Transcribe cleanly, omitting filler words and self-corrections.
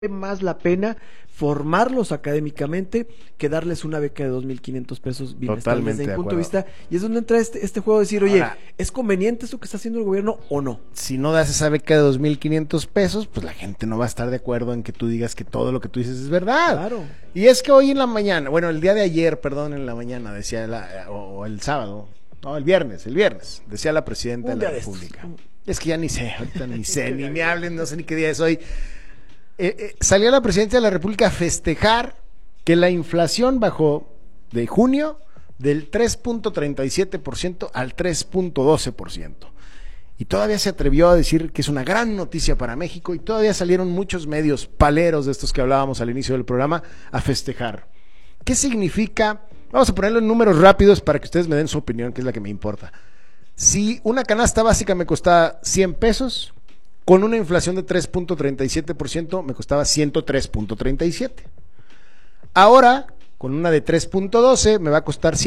más la pena formarlos académicamente que darles una beca de 2,500 pesos bimestrales desde mi punto de vista, y es donde entra este juego de decir, oye, ¿es conveniente esto que está haciendo el gobierno o no? Si no das esa beca de 2,500 pesos, pues la gente no va a estar de acuerdo en que tú digas que todo lo que tú dices es verdad. Claro. Y es que hoy en la mañana, bueno, el día de ayer, perdón, en la mañana, decía o el sábado, no, el viernes, decía la presidenta de la República. Es que ya ni sé, ahorita ni sé, ni me hablen, no sé ni qué día es hoy. Salió la presidenta de la República a festejar que la inflación bajó de junio del 3.37% al 3.12%. Y todavía se atrevió a decir que es una gran noticia para México, y todavía salieron muchos medios paleros de estos que hablábamos al inicio del programa a festejar. ¿Qué significa? Vamos a ponerlo en números rápidos para que ustedes me den su opinión, que es la que me importa. Si una canasta básica me costaba 100 pesos, con una inflación de 3.37% me costaba 103.37. Ahora, con una de 3.12 me va a costar